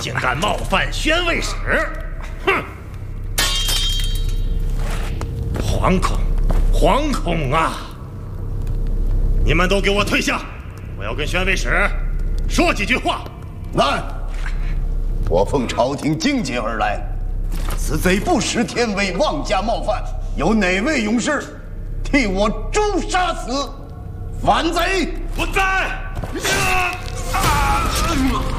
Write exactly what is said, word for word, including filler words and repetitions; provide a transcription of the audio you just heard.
竟敢冒犯宣慰使！哼！惶恐，惶恐啊！你们都给我退下！我要跟宣慰使说几句话。 来，我奉朝廷境界而来，此贼不识天威，妄加冒犯，有哪位勇士替我诛杀此反贼？ 不在！啊啊